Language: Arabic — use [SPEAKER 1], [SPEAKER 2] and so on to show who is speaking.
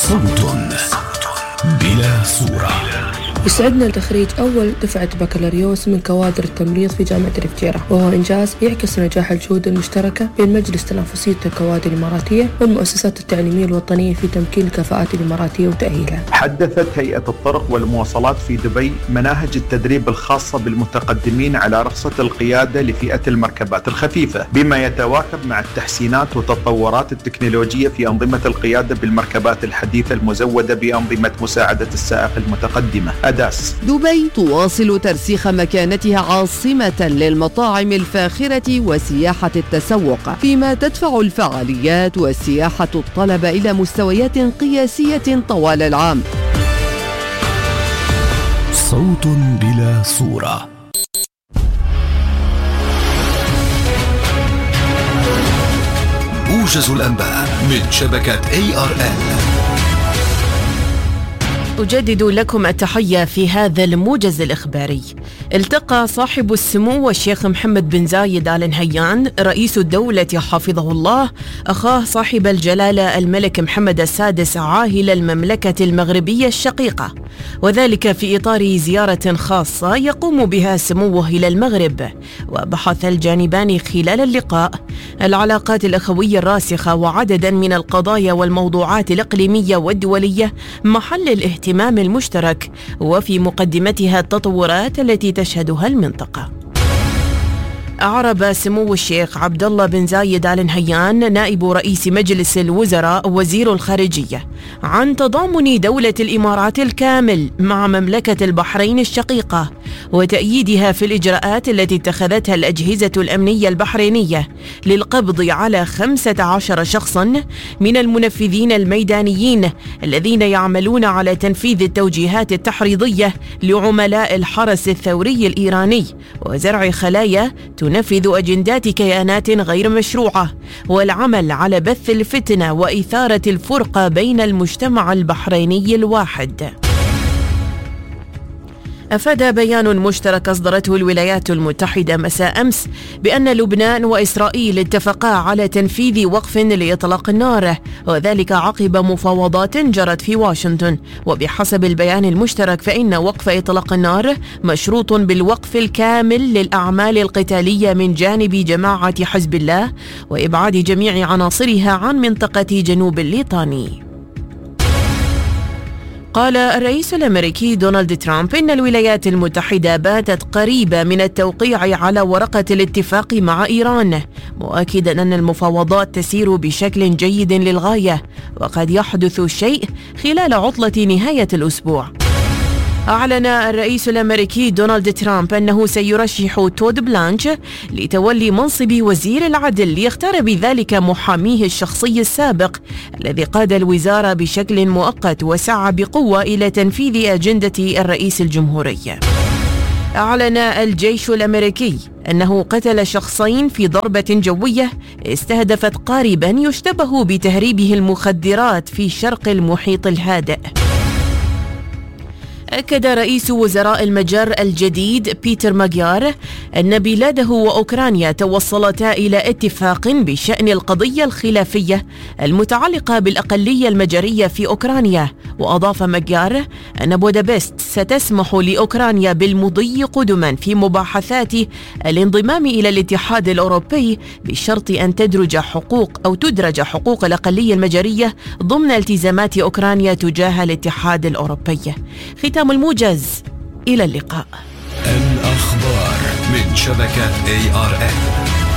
[SPEAKER 1] صوت بلا صورة.
[SPEAKER 2] يسعدنا تخريج أول دفعة بكالوريوس من كوادر التمريض في جامعة الفجيرة، وهو إنجاز يعكس نجاح الجهود المشتركة بين مجلس تنافسية الكوادر الإماراتية والمؤسسات التعليمية الوطنية في تمكين الكفاءات الإماراتية وتأهيلها.
[SPEAKER 3] حدثت هيئة الطرق والمواصلات في دبي مناهج التدريب الخاصة بالمتقدمين على رخصة القيادة لفئة المركبات الخفيفة، بما يتواكب مع التحسينات والتطورات التكنولوجية في أنظمة القيادة بالمركبات الحديثة المزودة بأنظمة مساعدة السائق المتقدمة أداس.
[SPEAKER 4] دبي تواصل ترسيخ مكانتها عاصمة للمطاعم الفاخرة وسياحة التسوق، فيما تدفع الفعاليات والسياحة الطلب إلى مستويات قياسية طوال العام.
[SPEAKER 1] صوت بلا صورة. موجز الأنباء من شبكة ARN.
[SPEAKER 5] أجدد لكم التحية في هذا الموجز الإخباري. التقى صاحب السمو الشيخ محمد بن زايد آل نهيان رئيس الدولة حفظه الله أخاه صاحب الجلالة الملك محمد السادس عاهل المملكة المغربية الشقيقة، وذلك في إطار زيارة خاصة يقوم بها سموه إلى المغرب. وبحث الجانبان خلال اللقاء العلاقات الأخوية الراسخة وعددا من القضايا والموضوعات الإقليمية والدولية محل الاهتمام المشترك، وفي مقدمتها التطورات التي تشهدها المنطقة. أعرب سمو الشيخ عبد الله بن زايد آل نهيان نائب رئيس مجلس الوزراء وزير الخارجية عن تضامن دولة الإمارات الكامل مع مملكة البحرين الشقيقة وتأييدها في الإجراءات التي اتخذتها الأجهزة الأمنية البحرينية للقبض على 15 شخصا من المنفذين الميدانيين الذين يعملون على تنفيذ التوجيهات التحريضية لعملاء الحرس الثوري الإيراني وزرع خلايا تنفذ أجندات كيانات غير مشروعة والعمل على بث الفتنة وإثارة الفرقة بين المجتمع البحريني الواحد. أفاد بيان مشترك أصدرته الولايات المتحدة مساء أمس بأن لبنان وإسرائيل اتفقا على تنفيذ وقف لإطلاق النار، وذلك عقب مفاوضات جرت في واشنطن. وبحسب البيان المشترك فإن وقف إطلاق النار مشروط بالوقف الكامل للأعمال القتالية من جانب جماعة حزب الله وإبعاد جميع عناصرها عن منطقة جنوب الليطاني. قال الرئيس الأمريكي دونالد ترامب إن الولايات المتحدة باتت قريبة من التوقيع على ورقة الاتفاق مع إيران، مؤكدا أن المفاوضات تسير بشكل جيد للغاية وقد يحدث شيء خلال عطلة نهاية الأسبوع. أعلن الرئيس الأمريكي دونالد ترامب أنه سيرشح تود بلانش لتولي منصب وزير العدل ليختار بذلك محاميه الشخصي السابق الذي قاد الوزارة بشكل مؤقت وسعى بقوة إلى تنفيذ أجندة الرئيس الجمهوري. أعلن الجيش الأمريكي أنه قتل شخصين في ضربة جوية استهدفت قاربا يشتبه بتهريبه المخدرات في شرق المحيط الهادئ. أكد رئيس وزراء المجر الجديد بيتر ماجيار أن بلاده وأوكرانيا توصلتا إلى اتفاق بشأن القضية الخلافية المتعلقة بالأقلية المجرية في أوكرانيا. وأضاف ماجيار أن بودابست ستسمح لأوكرانيا بالمضي قدما في مباحثات الانضمام إلى الاتحاد الأوروبي بشرط أن تدرج حقوق الأقلية المجرية ضمن التزامات أوكرانيا تجاه الاتحاد الأوروبي. ختام الموجز، إلى اللقاء.
[SPEAKER 1] الأخبار من شبكة ARN.